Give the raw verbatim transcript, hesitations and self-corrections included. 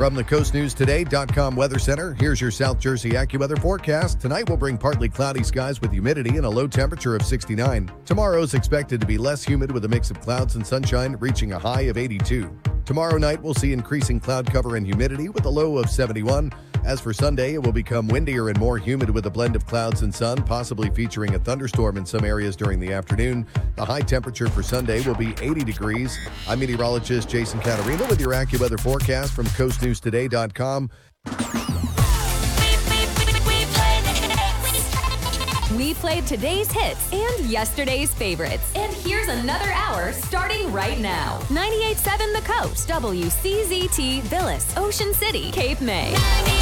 From the coast news today dot com Weather Center, here's your South Jersey AccuWeather forecast. Tonight will bring partly cloudy skies with humidity and a low temperature of sixty-nine. Tomorrow is expected to be less humid with a mix of clouds and sunshine, reaching a high of eighty-two. Tomorrow night we'll see increasing cloud cover and humidity with a low of seventy-one. As for Sunday, it will become windier and more humid with a blend of clouds and sun, possibly featuring a thunderstorm in some areas during the afternoon. The high temperature for Sunday will be eighty degrees. I'm meteorologist Jason Catarina with your AccuWeather forecast from coast news today dot com. We played today's hits and yesterday's favorites. And here's another hour starting right now. ninety-eight point seven The Coast, W C Z T, Villas, Ocean City, Cape May.